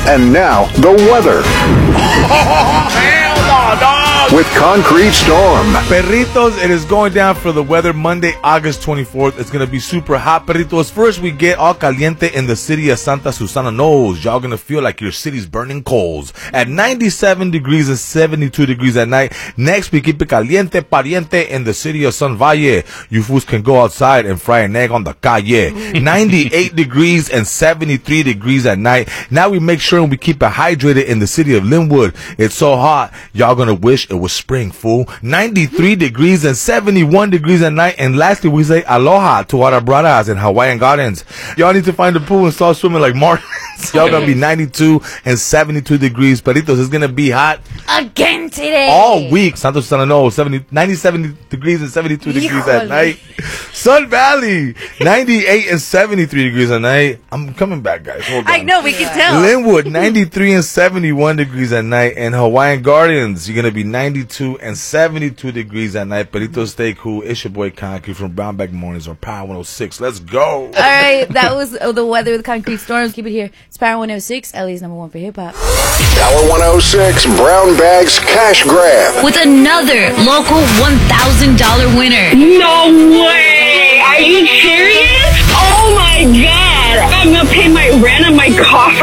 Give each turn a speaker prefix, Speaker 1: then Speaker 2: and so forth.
Speaker 1: And now, the weather.
Speaker 2: Hell no, dog!
Speaker 1: With Concrete Storm.
Speaker 3: Perritos, it is going down for the weather Monday, August 24th. It's going to be super hot, Perritos. First, we get all caliente in the city of Santa Susana. Knows y'all going to feel like your city's burning coals at 97 degrees and 72 degrees at night. Next, we keep it caliente, pariente in the city of Sun Valle. You fools can go outside and fry an egg on the calle. 98 degrees and 73 degrees at night. Now we make sure we keep it hydrated in the city of Linwood. It's so hot, y'all going to wish it was spring, fool. 93 degrees and 71 degrees at night. And lastly, we say aloha to our brothers in Hawaiian Gardens. Y'all need to find a pool and start swimming like Martins. Y'all gonna be 92 and 72 degrees. Perritos, it's gonna be hot
Speaker 4: again today.
Speaker 3: All week. Santo Susana, no, 97 degrees and 72 degrees at night. Sun Valley, 98 and 73 degrees at night. I'm coming back, guys. Hold on.
Speaker 4: I know, we can tell.
Speaker 3: Linwood, 93 and 71 degrees at night. And Hawaiian Gardens, you're going to be 92 and 72 degrees at night. Perritos, stay cool. It's your boy Concrete from Brownback Mornings on Power 106. Let's go.
Speaker 4: All right, that was the weather with Concrete Storms. Keep it here. It's Power 106, LA's number one for hip-hop.
Speaker 1: Power 106, Brown Bag's Cash Grab.
Speaker 5: With another local $1,000 winner.
Speaker 6: No way! Are you serious? Oh my god! I'm gonna pay my rent and my car